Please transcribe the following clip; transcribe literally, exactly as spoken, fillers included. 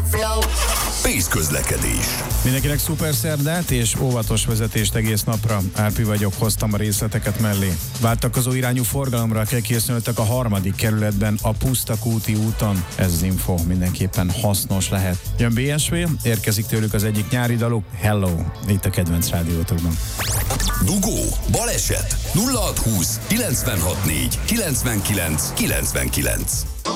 Pész közlekedés. Mindenkinek szuper szerdát és óvatos vezetést egész napra. Árpi vagyok, hoztam a részleteket mellé. Váltakozó irányú forgalomra kell készülnöttek a harmadik kerületben a Pusztakúti úton. Ez az info mindenképpen hasznos lehet. Jön bé es vé, érkezik tőlük az egyik nyári daluk, Hello, itt a kedvenc rádiótokban. Dugó, baleset, nulla hat húsz, kilencvenhat négy, kilencvenkilenc, kilencvenkilenc.